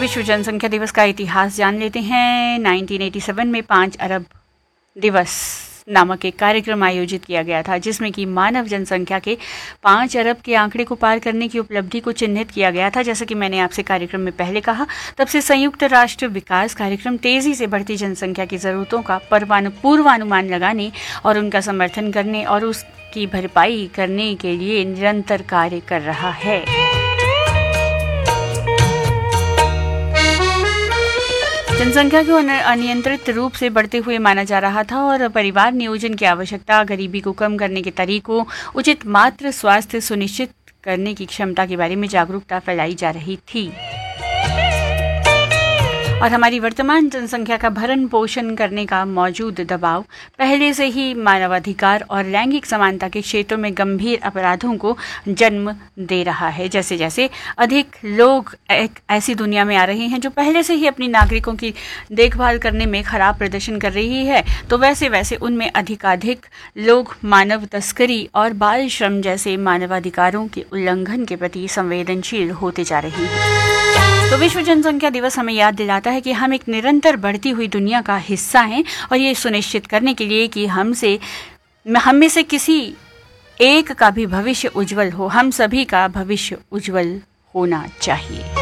विश्व जनसंख्या दिवस का इतिहास जान लेते हैं। 1987 में 5 अरब दिवस नामक एक कार्यक्रम आयोजित किया गया था, जिसमें कि मानव जनसंख्या के 5 अरब के आंकड़े को पार करने की उपलब्धि को चिन्हित किया गया था। जैसा कि मैंने आपसे कार्यक्रम में पहले कहा, तब से संयुक्त राष्ट्र विकास कार्यक्रम तेजी से बढ़ती जनसंख्या की ज़रूरतों का पूर्वानुमान लगाने और उनका समर्थन करने और उसकी भरपाई करने के लिए निरंतर कार्य कर रहा है। जनसंख्या को अनियंत्रित रूप से बढ़ते हुए माना जा रहा था और परिवार नियोजन की आवश्यकता, गरीबी को कम करने के तरीकों, उचित मातृ स्वास्थ्य सुनिश्चित करने की क्षमता के बारे में जागरूकता फैलाई जा रही थी। और हमारी वर्तमान जनसंख्या का भरण पोषण करने का मौजूद दबाव पहले से ही मानवाधिकार और लैंगिक समानता के क्षेत्रों में गंभीर अपराधों को जन्म दे रहा है। जैसे जैसे अधिक लोग एक ऐसी दुनिया में आ रहे हैं जो पहले से ही अपनी नागरिकों की देखभाल करने में खराब प्रदर्शन कर रही है, तो वैसे वैसे उनमें अधिकाधिक लोग मानव तस्करी और बाल श्रम जैसे मानवाधिकारों के उल्लंघन के प्रति संवेदनशील होते जा रहे हैं। तो विश्व जनसंख्या दिवस हमें याद दिलाता है कि हम एक निरंतर बढ़ती हुई दुनिया का हिस्सा हैं और ये सुनिश्चित करने के लिए कि हम में से किसी एक का भी भविष्य उज्जवल हो, हम सभी का भविष्य उज्जवल होना चाहिए।